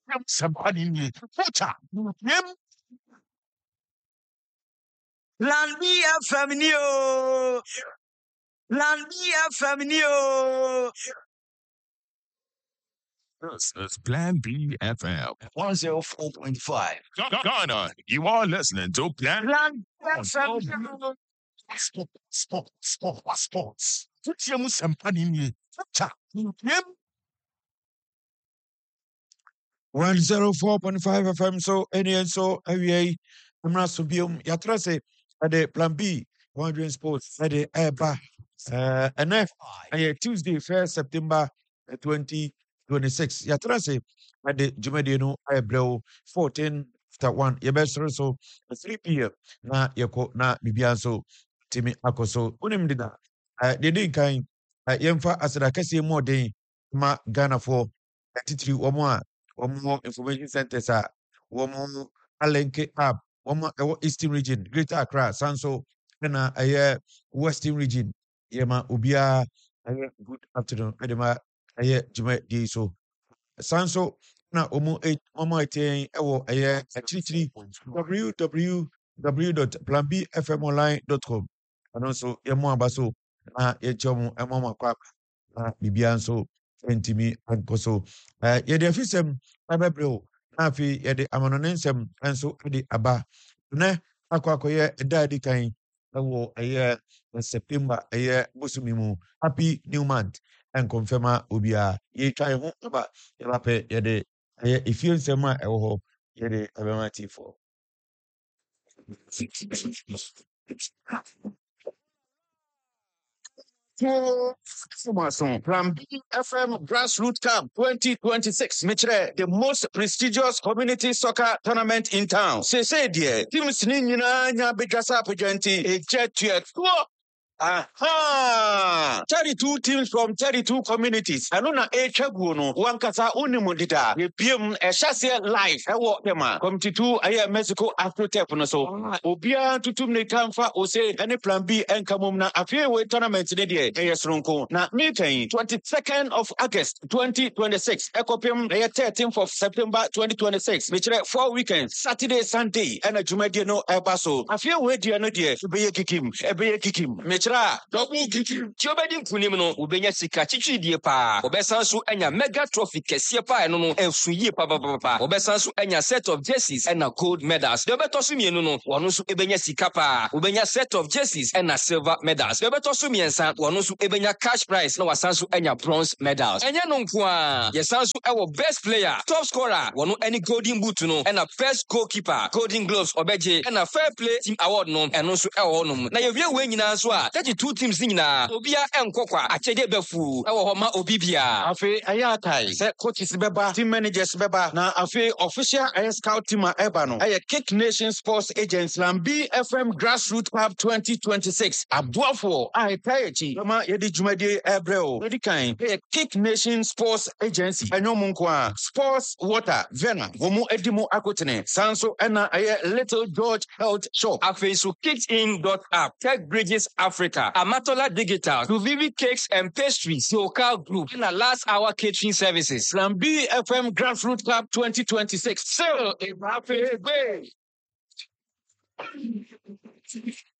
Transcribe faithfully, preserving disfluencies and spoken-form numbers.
Somebody water. Name Land B F M Neo. Land B F M Neo. this is Plan B F M one oh four point five. Ghana. You are listening to Plan Land B F M Neo. Sports, sports, sports, sports. Tutia Somebody water. Name one oh four point five F M. So, any and so, every I'm not so biom. Yatrase at the Plan B, Wandering Sports at the Eba. Uh, and F, Tuesday, first September twenty twenty-six. Yatrase at the Jumedino Ebro fourteen after one. Your best so three p.m. Na Yako na Bibianso Timmy Akoso. Unim dida. Uh, they didn't kind. Uh, Yemfa as a Cassie more day. Ma Ghana for thirty-three or more. One more information centers are one more Alenke app, one more Eastern region, Greater Accra, Sanso, and a Western region. Yema Ubia, good afternoon, Edema, a Jume D. So Sanso, na Omo eight, Omo eighteen, Ewo, a three w w w dot plan b f m online dot com. And also, Yemo Abaso, na Yechomo, and Mama Quack, Bibianso. Ntimi ankoso eh yede afisem abebreo na afi yede amanonensem enso de aba ne akwakoye daadi kan ewo eye September eye bosumi mu happy new month and confirma obia ye try ho aba ye bape yede eye efiensem a ewo ho yede abemati for Plan B F M Grassroots Cup twenty twenty-six. Michre, the most prestigious community soccer tournament in town. Say, say, dear, teams ni nyina nya bidwasa apejenti e jet Aha! thirty-two teams from thirty-two communities. I know na echagu no wankasa unimu dida. Ye P M e shase live e wo tema. Committee two aye Mexico Afrotep no so. Obia tutum ne kamfa o say any plan B enkamum na afie we tournament ne de e yesronko. Na meeting twenty-second of August twenty twenty-six. Ekopim e thirteenth of September twenty twenty-six. Mechre four weekends, Saturday, Sunday, and a Jumadi no ebaso. Afie we dia no de be kikim, e be kikim. Tra double kikim Tiobedi nkunim no ubenya sika chichidie pa obesan so anya mega trophy kese pa no no ensuyi pa pa pa pa obesan so anya set of jerseys and gold medals de beto so mienu no wono so ebenya sika pa ubenya set of jerseys and silver medals de beto so miensa wono so ebenya cash prize na wasan so anya bronze medals enye no nko a yesan so ewo best player top scorer wono any golden boot no and a first goalkeeper golden gloves obeje and a fair play team award no eno so ewo no na yewie we nyina so a thirty-two teams nyina obia enkokwa achede befu ewo ho ma obibia afi ayatai se coaches beba team managers beba na afi official air scout team eba no aye Kick Nation Sports Agents Plan B F M Grassroots Cup twenty twenty-six aboafo ai payechi ma yedi jumadi ebreo yedi kan aye Kick Nation Sports Agency enyomu nko Sports Water Vena womu edimo akotene sanso ena aye Little George Health Shop afi so kicks in dot app Tech Bridges Africa Amatola Digital to Vivi Cakes and Pastries Local Group and a last hour catering services. Plan B F M Grassroots Cup twenty twenty-six. So, if I